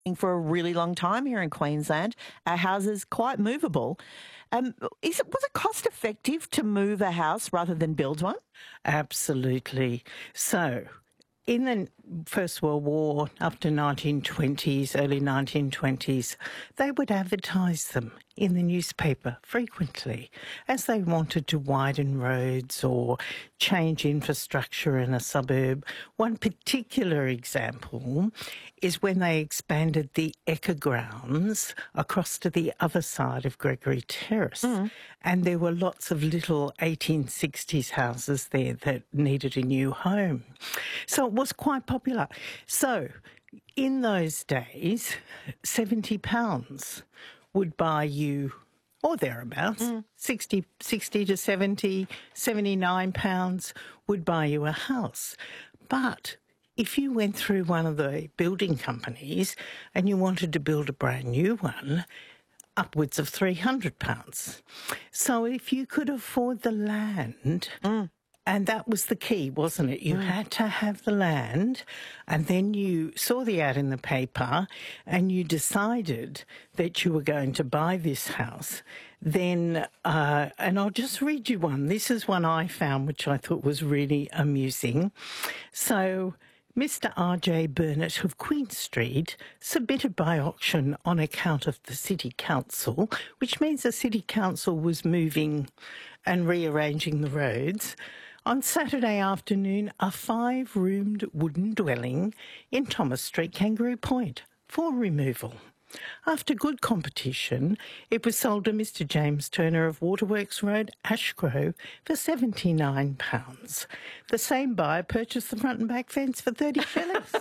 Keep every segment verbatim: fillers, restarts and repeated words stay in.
for a really long time here in Queensland. Our houses quite movable. Um, is it was it cost effective to move a house rather than build one? Absolutely. So, in the First World War, up to nineteen twenties, early nineteen twenties, they would advertise them in the newspaper frequently as they wanted to widen roads or change infrastructure in a suburb. One particular example is when they expanded the Ekka grounds across to the other side of Gregory Terrace. Mm. And there were lots of little eighteen sixties houses there that needed a new home. So it was quite popular. So in those days, seventy pounds would buy you, or thereabouts, mm. sixty, sixty to seventy, seventy-nine pounds would buy you a house. But if you went through one of the building companies and you wanted to build a brand new one, upwards of three hundred pounds. So if you could afford the land, mm. and that was the key, wasn't it? You mm. had to have the land, and then you saw the ad in the paper and you decided that you were going to buy this house. Then, uh, and I'll just read you one. This is one I found which I thought was really amusing. So, Mister R J Burnett of Queen Street submitted by auction on account of the City Council, which means the City Council was moving and rearranging the roads. On Saturday afternoon, a five-roomed wooden dwelling in Thomas Street, Kangaroo Point, for removal. After good competition, it was sold to Mister James Turner of Waterworks Road, Ashgrove, for seventy-nine pounds. The same buyer purchased the front and back fence for thirty shillings.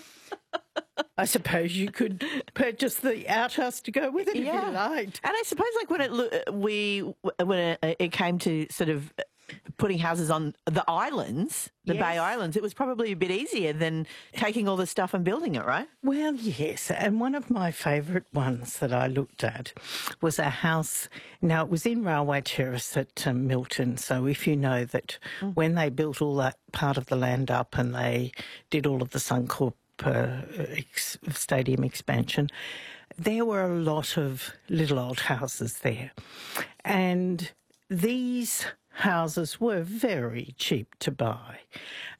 I suppose you could purchase the outhouse to go with it if yeah. you liked. And I suppose, like when it we when it, it came to sort of putting houses on the islands, the yes. Bay Islands, it was probably a bit easier than taking all the stuff and building it, right? Well, yes. And one of my favourite ones that I looked at was a house. Now, it was in Railway Terrace at um, Milton. So if you know that mm. when they built all that part of the land up and they did all of the Suncorp uh, ex- stadium expansion, there were a lot of little old houses there. And these houses were very cheap to buy.